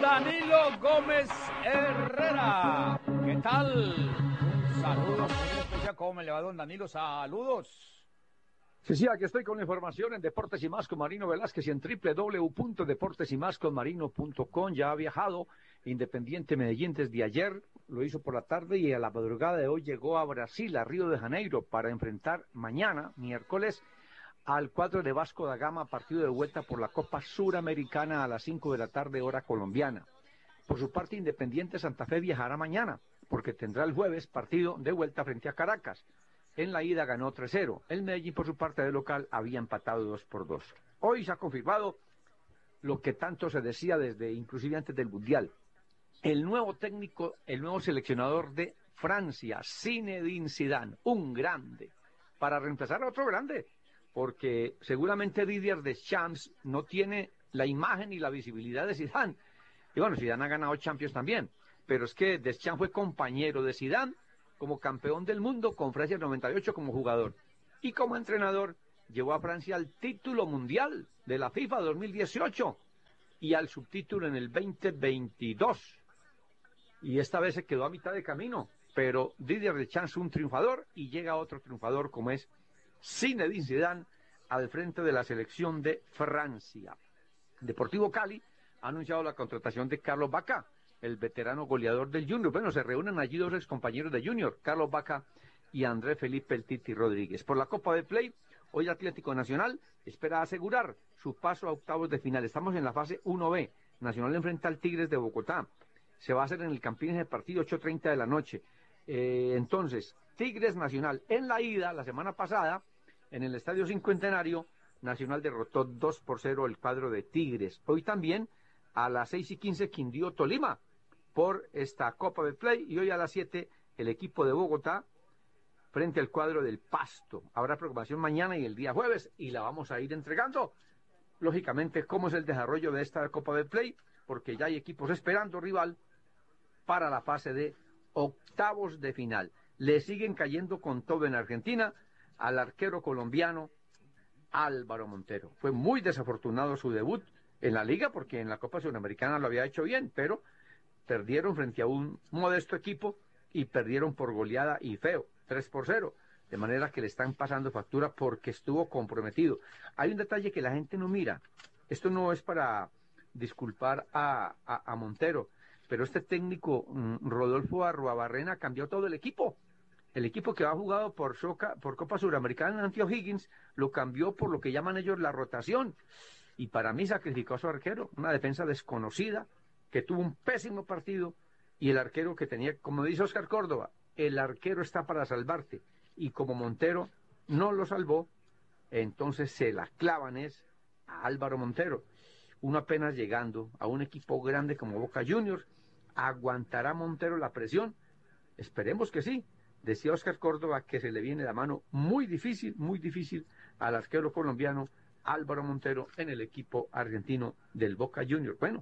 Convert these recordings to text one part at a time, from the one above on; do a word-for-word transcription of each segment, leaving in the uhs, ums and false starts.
Danilo Gómez Herrera. ¿Qué tal? Saludos, muy especial. ¿Cómo me le va, don Danilo? Saludos. Sí, sí, aquí estoy con la información en Deportes y Más con Marino Velázquez y en doble u doble u doble u punto deportes y más con marino punto com. Ya ha viajado Independiente Medellín desde ayer, lo hizo por la tarde y a la madrugada de hoy llegó a Brasil, a Río de Janeiro, para enfrentar mañana, miércoles, al cuadro de Vasco da Gama, partido de vuelta por la Copa Suramericana a las cinco de la tarde, hora colombiana. Por su parte, Independiente Santa Fe viajará mañana, porque tendrá el jueves partido de vuelta frente a Caracas. En la ida ganó tres cero. El Medellín, por su parte de local, había empatado dos por dos. Hoy se ha confirmado lo que tanto se decía desde inclusive antes del Mundial. El nuevo técnico, el nuevo seleccionador de Francia, Zinedine Zidane, un grande, para reemplazar a otro grande, porque seguramente Didier Deschamps no tiene la imagen y la visibilidad de Zidane. Y bueno, Zidane ha ganado Champions también, pero es que Deschamps fue compañero de Zidane como campeón del mundo con Francia en noventa y ocho como jugador. Y como entrenador llevó a Francia al título mundial de la FIFA dos mil dieciocho y al subtítulo en el veinte veintidós. Y esta vez se quedó a mitad de camino, pero Didier Deschamps un triunfador y llega otro triunfador como es Zinedine Zidane al frente de la selección de Francia. Deportivo Cali ha anunciado la contratación de Carlos Vaca, el veterano goleador del Junior. Bueno, se reúnen allí dos excompañeros de Junior, Carlos Vaca y André Felipe El Titi Rodríguez. Por la Copa de Play, hoy Atlético Nacional espera asegurar su paso a octavos de final. Estamos en la fase uno be. Nacional enfrenta al Tigres de Bogotá. Se va a hacer en el Campín de partido ocho treinta de la noche. Eh, entonces, Tigres Nacional. En la ida, la semana pasada, en el Estadio Cincuentenario, Nacional derrotó dos por cero el cuadro de Tigres. Hoy también, a las seis y quince, Quindío Tolima, por esta Copa de Play. Y hoy a las siete, el equipo de Bogotá, frente al cuadro del Pasto. Habrá programación mañana y el día jueves, y la vamos a ir entregando. Lógicamente, cómo es el desarrollo de esta Copa de Play, porque ya hay equipos esperando rival para la fase de octavos de final. Le siguen cayendo con todo en Argentina al arquero colombiano Álvaro Montero. Fue muy desafortunado su debut en la liga, porque en la Copa Sudamericana lo había hecho bien, pero perdieron frente a un modesto equipo y perdieron por goleada y feo, tres por cero. De manera que le están pasando factura porque estuvo comprometido. Hay un detalle que la gente no mira. Esto no es para disculpar a, a, a Montero, pero este técnico, mm, Rodolfo Arruabarrena, cambió todo el equipo. El equipo que ha jugado por, Soca, por Copa Suramericana en Antio Higgins lo cambió por lo que llaman ellos la rotación. Y para mí sacrificó a su arquero, una defensa desconocida, que tuvo un pésimo partido, y el arquero que tenía, como dice Oscar Córdoba, el arquero está para salvarte. Y como Montero no lo salvó, entonces se la clavan es a Álvaro Montero. Uno apenas llegando a un equipo grande como Boca Juniors, ¿aguantará Montero la presión? Esperemos que sí. Decía Oscar Córdoba que se le viene la mano muy difícil, muy difícil al arquero colombiano Álvaro Montero en el equipo argentino del Boca Juniors. Bueno,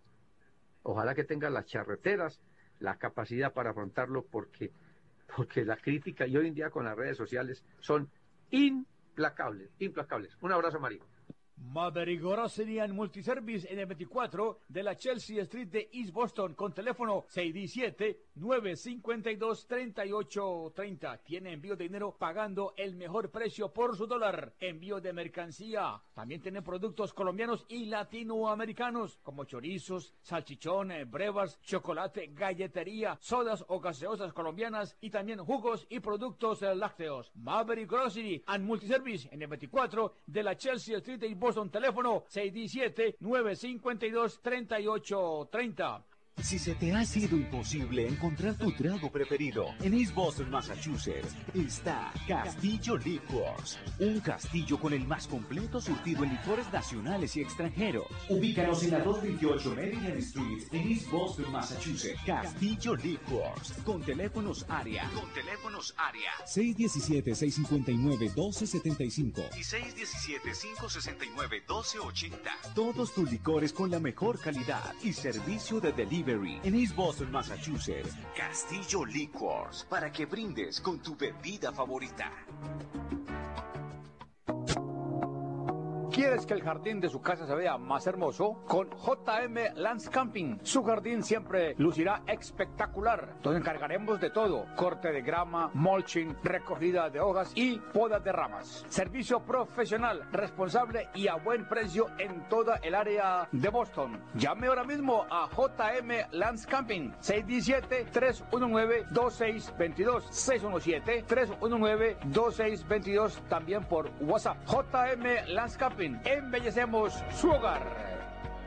ojalá que tenga las charreteras, la capacidad para afrontarlo, porque, porque la crítica y hoy en día con las redes sociales son implacables, implacables. Un abrazo, Mario. Maverick Grocery and Multiservice en el veinticuatro de la Chelsea Street de East Boston con teléfono seis uno siete, nueve cinco dos, tres ocho tres cero. Tiene envío de dinero pagando el mejor precio por su dólar. Envío de mercancía. También tienen productos colombianos y latinoamericanos como chorizos, salchichón, brevas, chocolate, galletería, sodas o gaseosas colombianas y también jugos y productos lácteos. Maverick Grocery and Multiservice en el veinticuatro de la Chelsea Street de East Boston. Boston, teléfono seis uno siete, nueve cinco dos, tres ocho tres cero. Si se te ha sido imposible encontrar tu trago preferido, en East Boston, Massachusetts, está Castillo Liquors, un castillo con el más completo surtido en licores nacionales y extranjeros. Ubícanos en la doscientos veintiocho Maryland Street, en East Boston, Massachusetts. Castillo Liquors, con teléfonos área, con teléfonos área seis uno siete, seis cinco nueve, uno dos siete cinco y seis uno siete, cinco seis nueve, uno dos ocho cero. Todos tus licores con la mejor calidad y servicio de delivery. En East Boston, Massachusetts. Castillo Liquors, para que brindes con tu bebida favorita. ¿Quieres que el jardín de su casa se vea más hermoso? Con J M Landscaping, su jardín siempre lucirá espectacular. Nos encargaremos de todo: corte de grama, mulching, recogida de hojas y poda de ramas. Servicio profesional, responsable y a buen precio en toda el área de Boston. Llame ahora mismo a J M Landscaping, seis uno siete, tres uno nueve, dos seis dos dos, seis uno siete, tres uno nueve, dos seis dos dos, también por WhatsApp. J M Landscaping, embellecemos su hogar.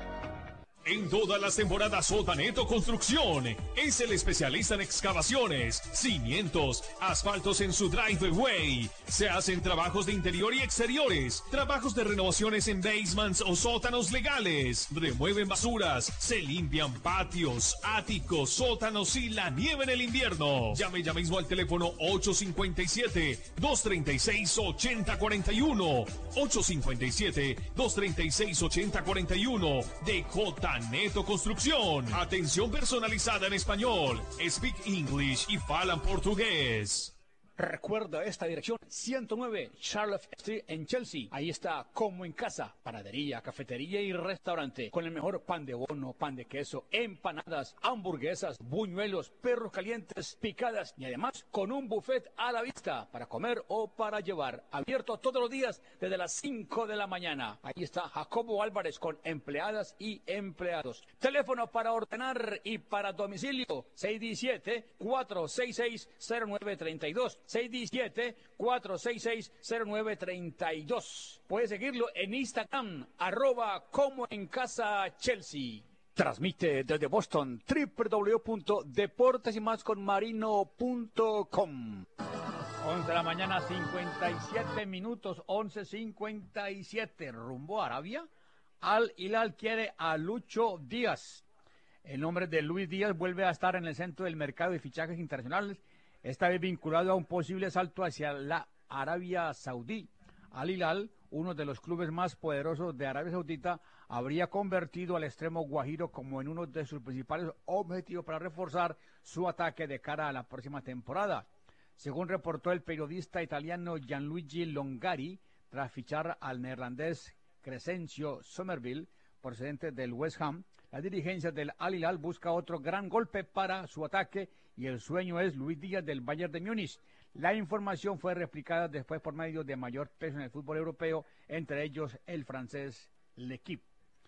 En todas las temporadas Sotaneto Construcción es el especialista en excavaciones, cimientos, asfaltos en su driveway. Se hacen trabajos de interior y exteriores, trabajos de renovaciones en basements o sótanos legales. Remueven basuras, se limpian patios, áticos, sótanos y la nieve en el invierno. Llame ya mismo al teléfono ocho cinco siete, dos tres seis, ocho cero cuatro uno. ocho cinco siete, dos tres seis, ocho cero cuatro uno de J. Neto Construcción. Atención personalizada en español. Speak English y falan portugués. Recuerda esta dirección: ciento nueve Charlotte Street en Chelsea. Ahí está Como en Casa, panadería, cafetería y restaurante, con el mejor pan de bono, pan de queso, empanadas, hamburguesas, buñuelos, perros calientes, picadas y además con un buffet a la vista para comer o para llevar. Abierto todos los días desde las cinco de la mañana. Ahí está Jacobo Álvarez con empleadas y empleados. Teléfono para ordenar y para domicilio: seis uno siete, cuatro seis seis, cero nueve tres dos. seis uno siete, cuatro seis seis, cero nueve tres dos. Puede seguirlo en Instagram, arroba Como en Casa Chelsea. Transmite desde Boston, doble u doble u doble u punto deportes y más con marino punto com. once de la mañana, cincuenta y siete minutos, once cincuenta y siete. Rumbo a Arabia. Al Hilal quiere a Lucho Díaz. El nombre de Luis Díaz vuelve a estar en el centro del mercado de fichajes internacionales, esta vez vinculado a un posible salto hacia la Arabia Saudí. Al Hilal, uno de los clubes más poderosos de Arabia Saudita, habría convertido al extremo guajiro como en uno de sus principales objetivos para reforzar su ataque de cara a la próxima temporada. Según reportó el periodista italiano Gianluigi Longari, tras fichar al neerlandés Crescencio Somerville, procedente del West Ham, la dirigencia del Al Hilal busca otro gran golpe para su ataque y el sueño es Luis Díaz del Bayern de Múnich. La información fue replicada después por medios de mayor peso en el fútbol europeo, entre ellos el francés L'Équipe.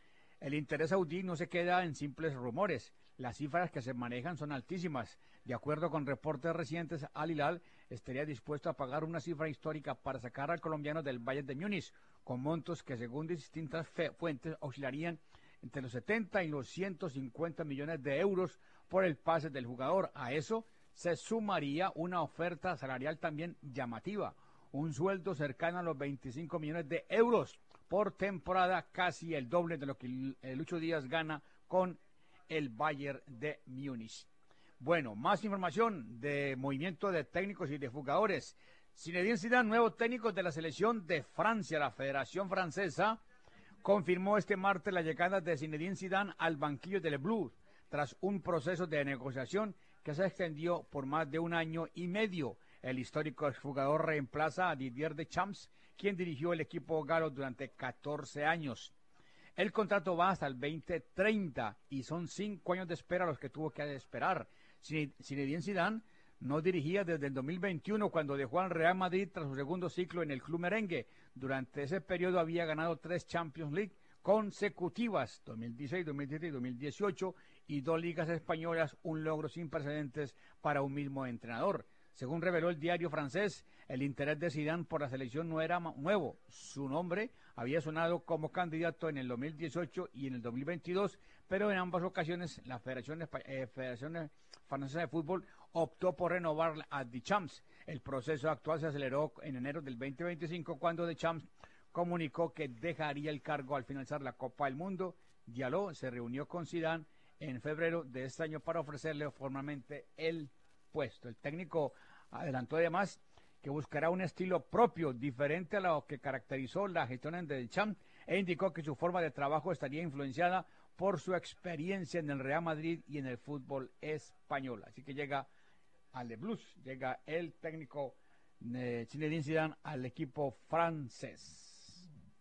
El interés saudí no se queda en simples rumores. Las cifras que se manejan son altísimas. De acuerdo con reportes recientes, Al Hilal estaría dispuesto a pagar una cifra histórica para sacar al colombiano del Bayern de Múnich, con montos que según distintas fuentes oscilarían entre los setenta y los ciento cincuenta millones de euros por el pase del jugador. A eso se sumaría una oferta salarial también llamativa, un sueldo cercano a los veinticinco millones de euros por temporada, casi el doble de lo que Lucho Díaz gana con el Bayern de Múnich. Bueno, más información de movimiento de técnicos y de jugadores. Zinedine Zidane, nuevo técnico de la selección de Francia. La Federación Francesa confirmó este martes la llegada de Zinedine Zidane al banquillo del Blues, tras un proceso de negociación que se extendió por más de un año y medio. El histórico exjugador reemplaza a Didier Deschamps, quien dirigió el equipo galo durante catorce años. El contrato va hasta el veinte treinta y son cinco años de espera los que tuvo que esperar. Zinedine Zidane no dirigía desde el dos mil veintiuno, cuando dejó al Real Madrid tras su segundo ciclo en el club merengue. Durante ese periodo había ganado tres Champions League consecutivas, dos mil dieciséis, dos mil diecisiete y dos mil dieciocho, y dos ligas españolas, un logro sin precedentes para un mismo entrenador. Según reveló el diario francés, el interés de Zidane por la selección no era nuevo. Su nombre había sonado como candidato en el dos mil dieciocho y en el dos mil veintidós, pero en ambas ocasiones la Federación, eh, Federación Francesa de Fútbol optó por renovar a Deschamps. El proceso actual se aceleró en enero del veinte veinticinco, cuando Deschamps comunicó que dejaría el cargo al finalizar la Copa del Mundo. Diallo se reunió con Zidane en febrero de este año para ofrecerle formalmente el puesto. El técnico adelantó además que buscará un estilo propio, diferente a lo que caracterizó la gestión de Deschamps, e indicó que su forma de trabajo estaría influenciada por su experiencia en el Real Madrid y en el fútbol español. Así que llega al de Blues, llega el técnico eh, Zinedine Zidane al equipo francés.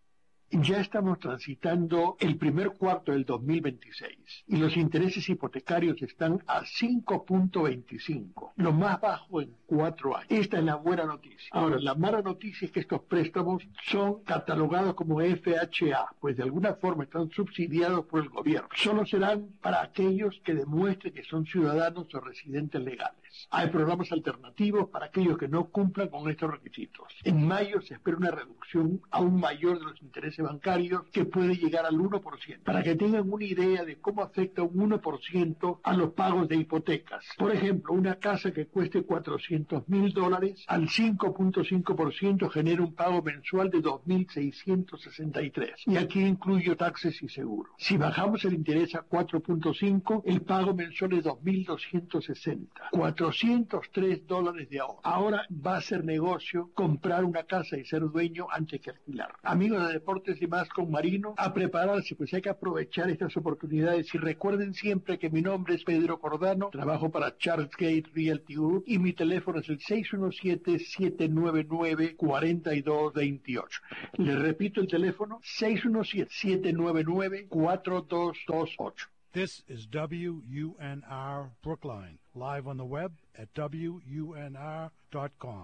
Ya estamos transitando el primer cuarto del dos mil veintiséis y los intereses hipotecarios están a cinco punto veinticinco, lo más bajo en cuatro años. Esta es la buena noticia. Ahora, la mala noticia es que estos préstamos son catalogados como F H A, pues de alguna forma están subsidiados por el gobierno. Solo serán para aquellos que demuestren que son ciudadanos o residentes legales. Hay programas alternativos para aquellos que no cumplan con estos requisitos. En mayo se espera una reducción aún mayor de los intereses bancarios que puede llegar al uno por ciento. Para que tengan una idea de cómo afecta un uno por ciento a los pagos de hipotecas. Por ejemplo, una casa que cueste cuatrocientos mil dólares al cinco punto cinco por ciento genera un pago mensual de dos mil seiscientos sesenta y tres. Y aquí incluyo taxes y seguro. Si bajamos el interés a cuatro punto cinco, el pago mensual es dos mil doscientos sesenta. cuatrocientos tres dólares de ahorro. Ahora va a ser negocio comprar una casa y ser dueño antes que alquilar. Amigos de Deportes y Más con Marino, a prepararse, pues hay que aprovechar estas oportunidades. Y recuerden siempre que mi nombre es Pedro Cordano, trabajo para Charles Gate Realty Group y mi teléfono es el seis uno siete, siete nueve nueve, cuatro dos dos ocho. Les repito el teléfono, seis uno siete, siete nueve nueve, cuatro dos dos ocho. This is W U N R Brookline, live on the web at W U N R dot com.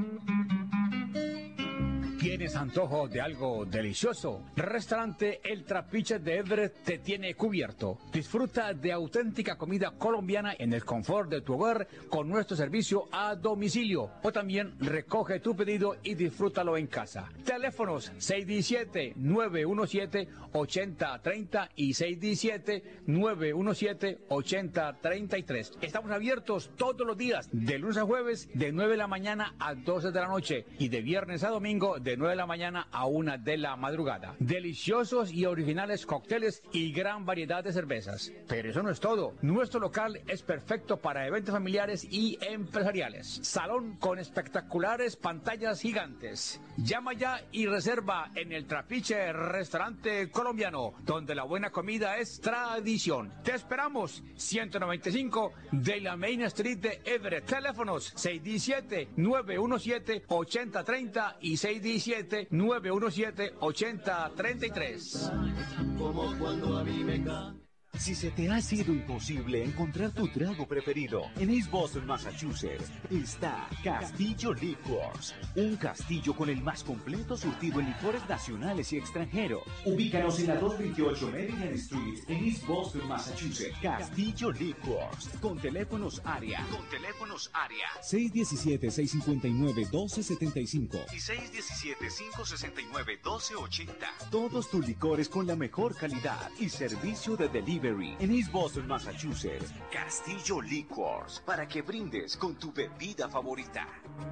¿Tienes antojo de algo delicioso? Restaurante El Trapiche de Everett te tiene cubierto. Disfruta de auténtica comida colombiana en el confort de tu hogar con nuestro servicio a domicilio. O también recoge tu pedido y disfrútalo en casa. Teléfonos seis uno siete, nueve uno siete, ocho cero tres cero y seis uno siete, nueve uno siete, ocho cero tres tres. Estamos abiertos todos los días, de lunes a jueves, de nueve de la mañana a doce de la noche y de viernes a domingo, de nueve de la mañana a una de la madrugada. Deliciosos y originales cócteles y gran variedad de cervezas. Pero eso no es todo. Nuestro local es perfecto para eventos familiares y empresariales. Salón con espectaculares pantallas gigantes. Llama ya y reserva en El Trapiche Restaurante Colombiano, donde la buena comida es tradición. Te esperamos, ciento noventa y cinco de la Main Street de Everett. Teléfonos seis uno siete, nueve uno siete, ocho cero tres cero y seis uno siete, nueve uno siete, ocho cero tres tres. Como cuando a mí me ca... Si se te ha sido imposible encontrar tu trago preferido, en East Boston, Massachusetts, está Castillo Liquors, un castillo con el más completo surtido en licores nacionales y extranjeros. Ubícanos en la doscientos veintiocho Maryland Street, en East Boston, Massachusetts. Castillo Liquors, con teléfonos área, con teléfonos área seis uno siete, seis cinco nueve, uno dos siete cinco y seis uno siete, cinco seis nueve, uno dos ocho cero. Todos tus licores con la mejor calidad y servicio de delivery. En East Boston, Massachusetts, Castillo Liquors, para que brindes con tu bebida favorita.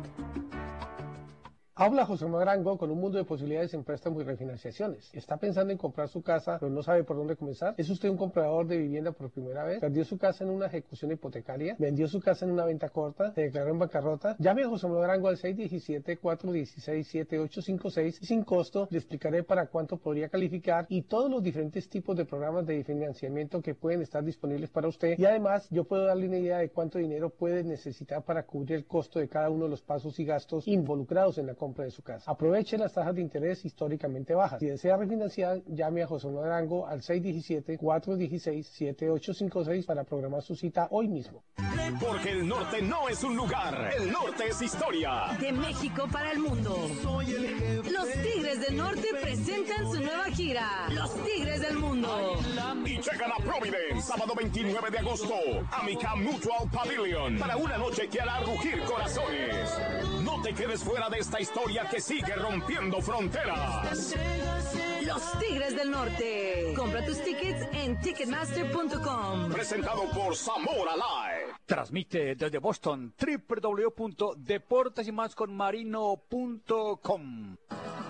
Habla José Manuel Arango con un mundo de posibilidades en préstamos y refinanciaciones. ¿Está pensando en comprar su casa pero no sabe por dónde comenzar? ¿Es usted un comprador de vivienda por primera vez? ¿Perdió su casa en una ejecución hipotecaria? ¿Vendió su casa en una venta corta? ¿Se declaró en bancarrota? Llame a José Manuel Arango al seis uno siete, cuatro uno seis, siete ocho cinco seis y sin costo le explicaré para cuánto podría calificar y todos los diferentes tipos de programas de financiamiento que pueden estar disponibles para usted. Y además yo puedo darle una idea de cuánto dinero puede necesitar para cubrir el costo de cada uno de los pasos y gastos involucrados en la compra de su casa. Aproveche las tasas de interés históricamente bajas. Si desea refinanciar, llame a José Manuel Arango al seis uno siete, cuatro uno seis, siete ocho cinco seis para programar su cita hoy mismo. Porque el norte no es un lugar, el norte es historia. De México para el mundo. Los Tigres del Norte presentan su nueva gira, Los Tigres del Mundo. Y llegan a Providence, sábado veintinueve de agosto, Amica Mutual Pavilion, para una noche que hará rugir corazones. No te quedes fuera de esta historia que sigue rompiendo fronteras. Los Tigres del Norte. Compra tus tickets en ticketmaster punto com. Presentado por Zamora Live. Transmite desde Boston, doble u doble u doble u punto deportes y más con marino punto com.